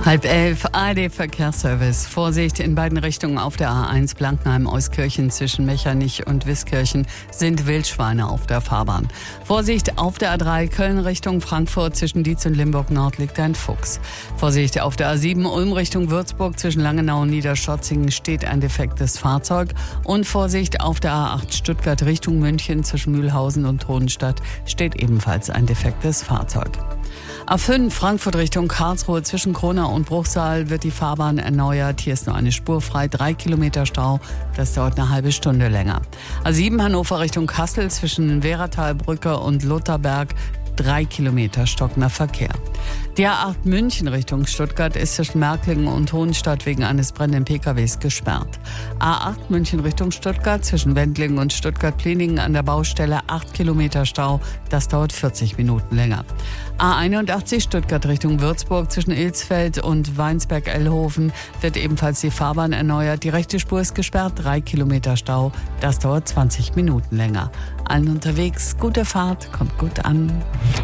10:30, ARD-Verkehrsservice. Vorsicht in beiden Richtungen auf der A1 Blankenheim-Euskirchen zwischen Mechernich und Wiskirchen sind Wildschweine auf der Fahrbahn. Vorsicht auf der A3 Köln Richtung Frankfurt zwischen Dietz und Limburg-Nord liegt ein Fuchs. Vorsicht auf der A7 Ulm Richtung Würzburg zwischen Langenau und Niederschötzingen steht ein defektes Fahrzeug. Und Vorsicht auf der A8 Stuttgart Richtung München zwischen Mühlhausen und Hohenstadt steht ebenfalls ein defektes Fahrzeug. A5 Frankfurt Richtung Karlsruhe zwischen Kronau und Bruchsal wird die Fahrbahn erneuert. Hier ist nur eine Spur frei, 3 Kilometer Stau. Das dauert eine halbe Stunde länger. A7 Hannover Richtung Kassel zwischen Wehratalbrücke und Lutherberg 3 Kilometer stockender Verkehr. Die A8 München Richtung Stuttgart ist zwischen Märklingen und Hohenstadt wegen eines brennenden PKWs gesperrt. A8 München Richtung Stuttgart zwischen Wendlingen und Stuttgart-Pliningen an der Baustelle 8 Kilometer Stau. Das dauert 40 Minuten länger. A81 Stuttgart Richtung Würzburg zwischen Ilsfeld und Weinsberg-Ellhofen wird ebenfalls die Fahrbahn erneuert. Die rechte Spur ist gesperrt, 3 Kilometer Stau. Das dauert 20 Minuten länger. Allen unterwegs, gute Fahrt, kommt gut an.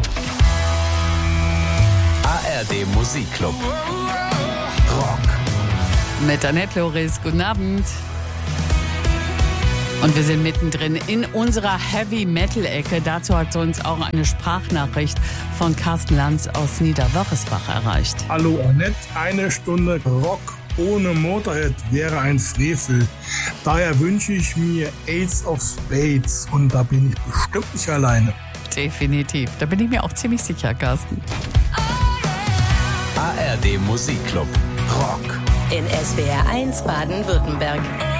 ARD Musikclub. Rock. Mit Annette Loris, guten Abend. Und wir sind mittendrin in unserer Heavy-Metal-Ecke. Dazu hat uns auch eine Sprachnachricht von Carsten Lanz aus Niederwörresbach erreicht. Hallo Annette, eine Stunde Rock ohne Motorhead wäre ein Frevel. Daher wünsche ich mir Ace of Spades und da bin ich bestimmt nicht alleine. Definitiv, da bin ich mir auch ziemlich sicher, Carsten. ARD Musikclub. Rock. In SWR 1 Baden-Württemberg.